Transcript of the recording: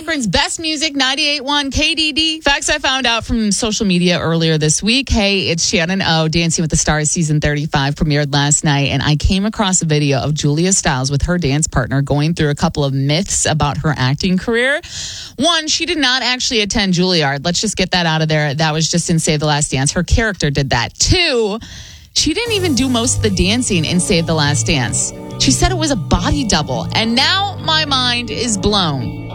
Akron's best music, 98.1 KDD. Facts I found out from social media earlier this week. Hey, it's Shannon O. Dancing with the Stars season 35 premiered last night, and I came across a video of Julia Stiles with her dance partner going through a couple of myths about her acting career. One, she did not actually attend Juilliard. Let's just get that out of there. That was just in Save the Last Dance. Her character did that. Two, she didn't even do most of the dancing in Save the Last Dance. She said it was a body double, and now my mind is blown.